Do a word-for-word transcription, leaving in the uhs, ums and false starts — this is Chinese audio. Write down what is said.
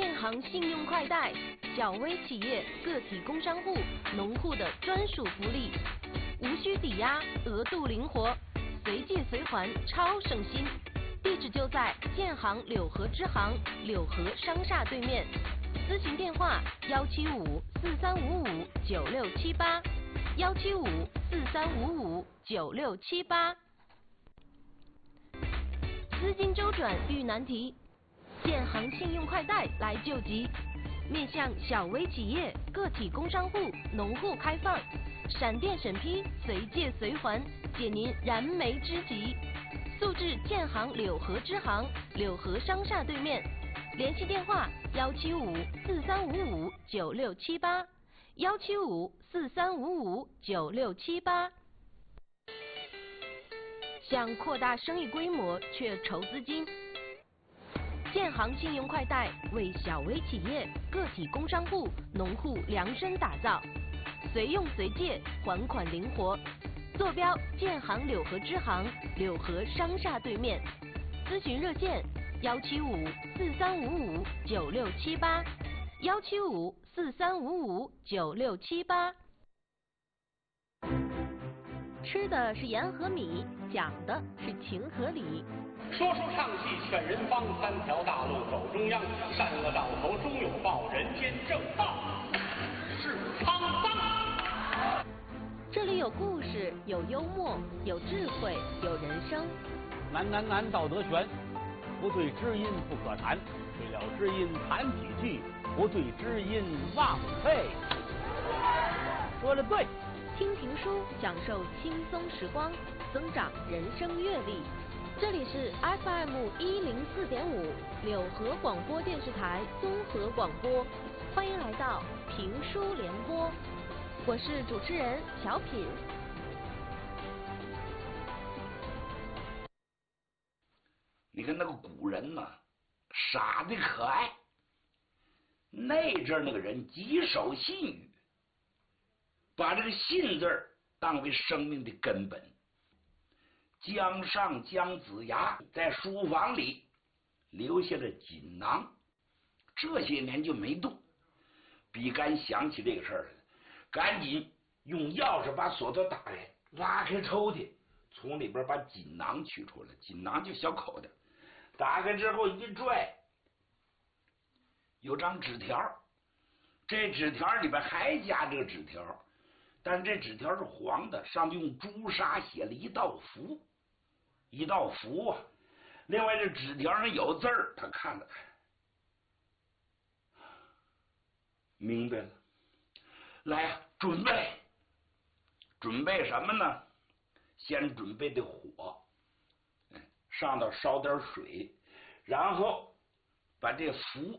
建行信用快贷，小微企业、个体工商户、农户的专属福利，无需抵押，额度灵活，随借随还，超省心。地址就在建行柳河支行柳河商厦对面，咨询电话幺七五四三五五九六七八，幺七五四三五五九六七八。资金周转遇难题，建行信用快贷来救急，面向小微企业、个体工商户、农户开放，闪电审批，随借随还，解您燃眉之急。速至建行柳河支行柳河商厦对面，联系电话幺七五四三五五九六七八，幺七五四三五五九六七八。想扩大生意规模却筹资金，建行信用快贷为小微企业、个体工商户、农户量身打造，随用随借，还款灵活。坐标建行柳河支行柳河商厦对面，咨询热线幺七五四三五五九六七八，幺七五四三五五九六七八。吃的是盐和米，讲的是情和理。 说书唱戏劝人方，三条大路走中央，善恶到头终有报，人间正道是沧桑。 这里有故事，有幽默，有智慧，有人生。 难难难，道德悬，不对知音不可谈，对了知音谈几句，不对知音枉费。说的对。 听评书，享受轻松时光，增长人生阅历。这里是 F M 一零四点五柳河广播电视台综合广播，欢迎来到评书联播。我是主持人小品。 你看那个古人呢，傻的可爱。那阵那个人极守信誉，把这个信字儿当为生命的根本。江上姜子牙在书房里留下了锦囊，这些年就没动。比干想起这个事儿了，赶紧用钥匙把锁头打开，拉开抽屉，从里边把锦囊取出来。锦囊就小口袋，打开之后一拽，有张纸条，这纸条里边还加这个纸条，但这纸条是黄的，上面用朱砂写了一道符，一道符啊。另外这纸条上有字儿，他看了看，明白了。来呀，准备准备什么呢？先准备的火，上头烧点水，然后把这符